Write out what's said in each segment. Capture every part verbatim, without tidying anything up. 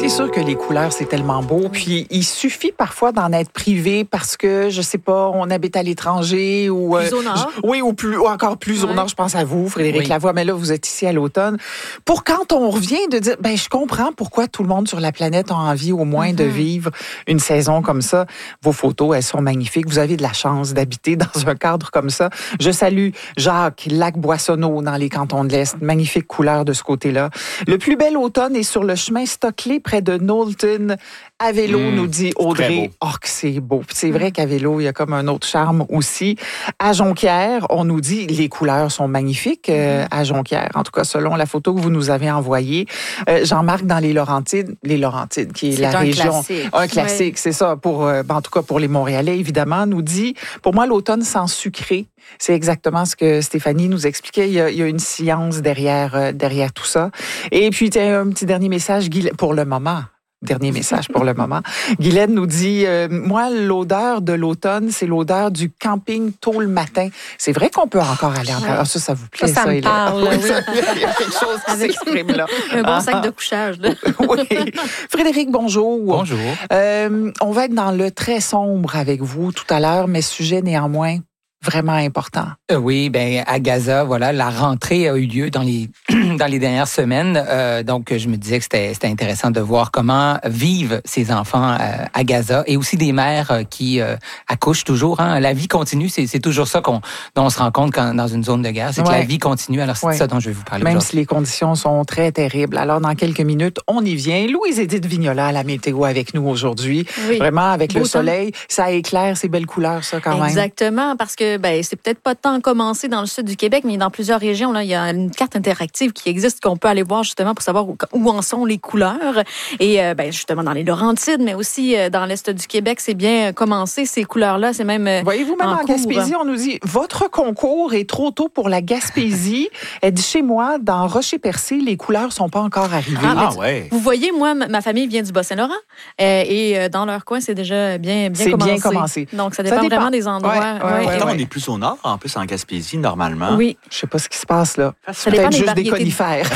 C'est sûr que les couleurs, c'est tellement beau. Puis, il suffit parfois d'en être privé parce que, je sais pas, on habite à l'étranger ou... Plus au nord. Je, oui, ou, plus, ou encore plus ouais. au nord. Je pense à vous, Frédéric oui. Lavoie. Mais là, vous êtes ici à l'automne. Pour quand on revient de dire, ben, je comprends pourquoi tout le monde sur la planète a envie au moins mm-hmm. de vivre une saison comme ça. Vos photos, elles sont magnifiques. Vous avez de la chance d'habiter dans un cadre comme ça. Je salue Jacques, Lac-Boissonneau dans les cantons de l'Est. Magnifique couleur de ce côté-là. Le plus bel automne est sur le chemin Stockley près de Knowlton. À vélo, mmh, nous dit Audrey. Oh, que c'est beau. C'est vrai qu'à vélo, il y a comme un autre charme aussi. À Jonquière, on nous dit les couleurs sont magnifiques euh, à Jonquière. En tout cas, selon la photo que vous nous avez envoyée. Euh, Jean-Marc, dans les Laurentides, les Laurentides, qui est, c'est la un région. Classique. Un classique, oui. c'est ça. Pour, euh, en tout cas, pour les Montréalais, évidemment, nous dit, pour moi, l'automne sans sucré, c'est exactement ce que Stéphanie nous expliquait. Il y a, il y a une science derrière, euh, derrière tout ça. Et puis, tiens, un petit dernier message, Guy, pour le moment. Dernier message pour le moment. Guylaine nous dit, euh, moi, l'odeur de l'automne, c'est l'odeur du camping tôt le matin. C'est vrai qu'on peut encore aller en camping. Ah, ça, ça vous plaît, ça? Ça, ça me parle. Oui, ça, il y a quelque chose qui s'exprime là. Un bon sac de couchage. Là. Oui. Frédéric, bonjour. Bonjour. Euh, on va être dans le très sombre avec vous tout à l'heure, mais sujet néanmoins vraiment important. Euh, oui, ben à Gaza, voilà, la rentrée a eu lieu dans les dans les dernières semaines. Euh, donc, je me disais que c'était c'était intéressant de voir comment vivent ces enfants euh, à Gaza et aussi des mères euh, qui euh, accouchent toujours. Hein. La vie continue, c'est c'est toujours ça qu'on dont on se rend compte quand dans une zone de guerre, c'est ouais. que la vie continue. Alors c'est ouais. ça dont je vais vous parler Même aujourd'hui. si les conditions sont très terribles. Alors dans quelques minutes, on y vient. Louise-Édith Vignola à la météo avec nous aujourd'hui. Oui. Vraiment avec Beau le soleil, temps. Ça éclaire ces belles couleurs, ça quand Exactement, même. Exactement, parce que ben c'est peut-être pas tant commencé dans le sud du Québec, mais dans plusieurs régions là, il y a une carte interactive qui existe qu'on peut aller voir justement pour savoir où, où en sont les couleurs. Et euh, ben justement dans les Laurentides, mais aussi euh, dans l'est du Québec, c'est bien commencé ces couleurs-là. C'est même euh, voyez-vous même en, en Gaspésie, on nous dit votre concours est trop tôt pour la Gaspésie. Elle dit chez moi dans Rocher-Percé, les couleurs sont pas encore arrivées. Ah, ah ouais. Vous voyez, moi, ma famille vient du Bas-Saint-Laurent euh, et euh, dans leur coin, c'est déjà bien bien c'est commencé. bien commencé. Donc ça dépend, ça dépend. vraiment des endroits. Ouais, ouais, ouais, ouais, ouais. Ouais. On est plus au nord, en plus en Gaspésie, normalement. Oui. Je sais pas ce qui se passe là. Ça peut-être des juste des conifères.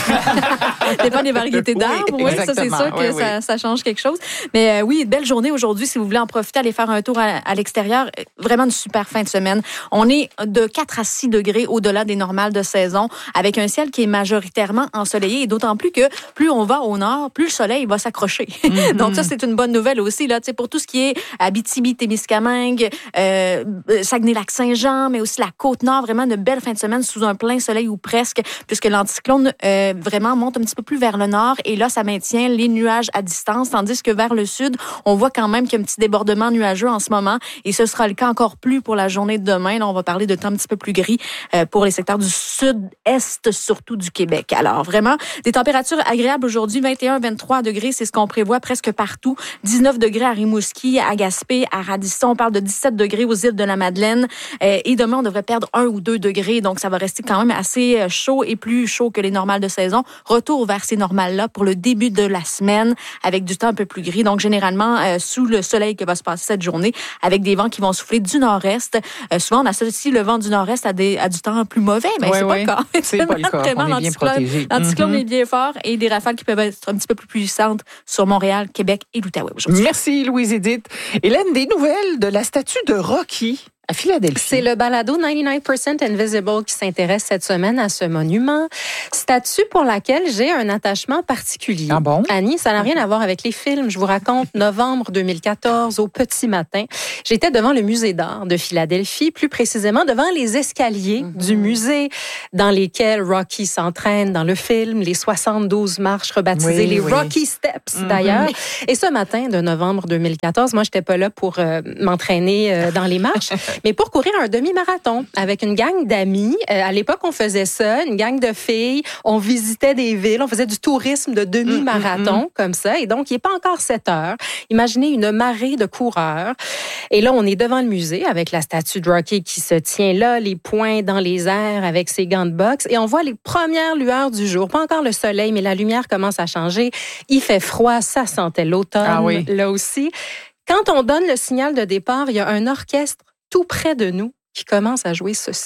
Ça dépend des variétés d'arbres. Oui, oui, ça, c'est sûr que oui, ça, oui. ça change quelque chose. Mais euh, oui, belle journée aujourd'hui. Si vous voulez en profiter, aller faire un tour à, à l'extérieur. Vraiment une super fin de semaine. On est de quatre à six degrés au-delà des normales de saison, avec un ciel qui est majoritairement ensoleillé. Et d'autant plus que plus on va au nord, plus le soleil va s'accrocher. Mm-hmm. Donc ça, c'est une bonne nouvelle aussi là. Pour tout ce qui est Abitibi-Témiscamingue, euh, Saguenay-Lac-Saint-Jean, mais aussi la Côte-Nord, vraiment une belle fin de semaine sous un plein soleil ou presque, puisque l'anticyclone euh, vraiment monte un petit peu plus vers le nord et là, ça maintient les nuages à distance, tandis que vers le sud, on voit quand même qu'il y a un petit débordement nuageux en ce moment et ce sera le cas encore plus pour la journée de demain. Là, on va parler de temps un petit peu plus gris euh, pour les secteurs du sud-est, surtout du Québec. Alors, vraiment, des températures agréables aujourd'hui, vingt et un à vingt-trois degrés, c'est ce qu'on prévoit presque partout. dix-neuf degrés à Rimouski, à Gaspé, à Radisson, on parle de dix-sept degrés aux îles de la Madeleine euh, et demain, on devrait perdre un ou deux degrés, donc ça va rester quand même assez chaud et plus chaud que les normales de saison. Retour vers ces normales-là pour le début de la semaine avec du temps un peu plus gris. Donc, généralement, euh, sous le soleil que va se passer cette journée avec des vents qui vont souffler du nord-est. Euh, souvent, on associe le vent du nord-est à, des, à du temps plus mauvais, mais oui, c'est oui. pas le cas. C'est pas le cas. Vraiment, on est bien protégé. L'anticyclone mm-hmm. est bien fort et des rafales qui peuvent être un petit peu plus puissantes sur Montréal, Québec et l'Outaouais aujourd'hui. Merci, Louise-Édith. Hélène, des nouvelles de la statue de Rocky à Philadelphie. C'est le balado ninety-nine percent Invisible qui s'intéresse cette semaine à ce monument. Statue pour laquelle j'ai un attachement particulier. Ah bon? Annie, ça n'a rien à voir avec les films. Je vous raconte novembre deux mille quatorze, au petit matin. J'étais devant le musée d'art de Philadelphie, plus précisément devant les escaliers mm-hmm. du musée dans lesquels Rocky s'entraîne dans le film, les soixante-douze marches rebaptisées, oui, les oui. Rocky Steps mm-hmm. d'ailleurs. Et ce matin de novembre deux mille quatorze, moi, j'étais pas là pour euh, m'entraîner euh, dans les marches, mais pour courir un demi-marathon avec une gang d'amis. Euh, à l'époque, on faisait ça, une gang de filles. On visitait des villes, on faisait du tourisme de demi-marathon mmh, mmh, mmh. comme ça. Et donc, il n'est pas encore sept heures. Imaginez une marée de coureurs. Et là, on est devant le musée avec la statue de Rocky qui se tient là, les poings dans les airs avec ses gants de boxe. Et on voit les premières lueurs du jour. Pas encore le soleil, mais la lumière commence à changer. Il fait froid, ça sentait l'automne ah oui. là aussi. Quand on donne le signal de départ, il y a un orchestre tout près de nous qui commence à jouer ceci.